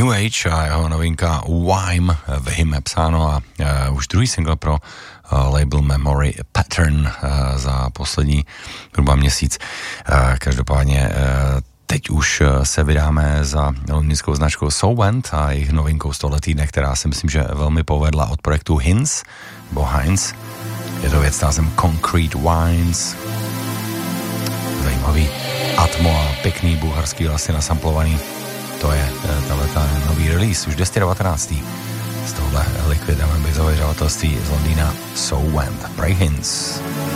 New Age a jeho novinka Wime, Vhym psáno a už druhý single pro label Memory Pattern za poslední zhruba měsíc. Každopádně teď už se vydáme za londýnskou značkou So Went a jejich novinkou z tohle týdne, která si myslím, že velmi povedla od projektu Hinz, nebo Heinz. Je to věc názvem Concrete Wines. Zajímavý atmo a pěkný bulharský hlasy nasamplovaný. To je tato nový release, už 219. Z tohle Liquid a Basové vydavatelství z Londýna So Went, Bray Hinz.